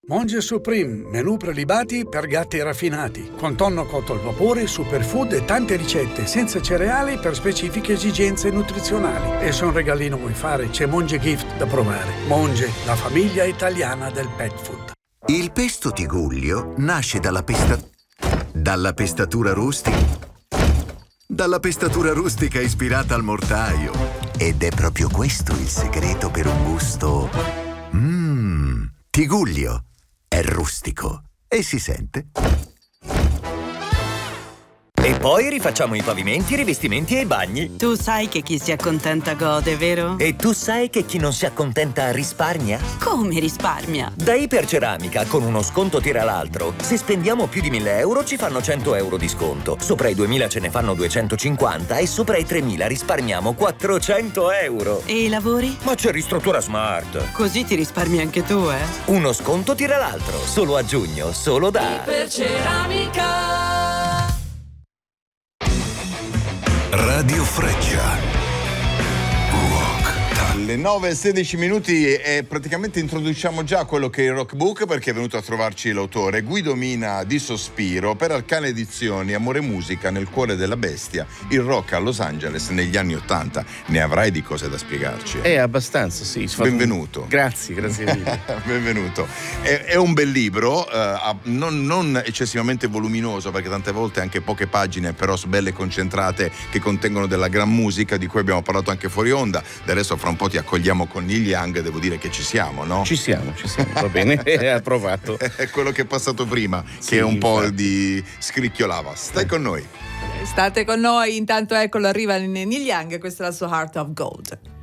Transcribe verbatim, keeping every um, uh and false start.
Monge Supreme, menù prelibati per gatti raffinati, con tonno cotto al vapore, superfood e tante ricette senza cereali per specifiche esigenze nutrizionali. E se un regalino vuoi fare, c'è Monge Gift da provare. Monge, la famiglia italiana del pet food. Il pesto Tigullio nasce dalla pesta... dalla pestatura rustica. Dalla pestatura rustica ispirata al mortaio. Ed è proprio questo il segreto per un gusto... Mmm, Tigullio. È rustico e si sente. E poi rifacciamo i pavimenti, i rivestimenti e i bagni. Tu sai che chi si accontenta gode, vero? E tu sai che chi non si accontenta risparmia? Come risparmia? Da Iperceramica, con uno sconto tira l'altro. Se spendiamo più di mille euro ci fanno cento euro di sconto. Sopra i duemila ce ne fanno duecentocinquanta e sopra i tremila risparmiamo quattrocento euro. E i lavori? Ma c'è Ristruttura Smart. Così ti risparmi anche tu, eh? Uno sconto tira l'altro. Solo a giugno, solo da Iperceramica. Radio Freccia. Le nove e sedici minuti e praticamente introduciamo già quello che è il Rockbook, perché è venuto a trovarci l'autore Guido Mina di Sospiro per Arcane Edizioni, Amore e Musica nel cuore della bestia, il rock a Los Angeles negli anni Ottanta. Ne avrai di cose da spiegarci. Eh, abbastanza, sì. Benvenuto. Un... Grazie, grazie mille. Benvenuto. È, è un bel libro, eh, non, non eccessivamente voluminoso, perché tante volte anche poche pagine, però belle concentrate, che contengono della gran musica, di cui abbiamo parlato anche fuori onda. Del resto fra un po' ti accogliamo con Neil Young, devo dire che ci siamo, no? Ci siamo, ci siamo, va bene, ha provato. È quello che è passato prima, sì, che un po' infatti. di scricchiolava. Stai con noi. State con noi, intanto eccolo, arriva Neil Young, questa è la sua Heart of Gold.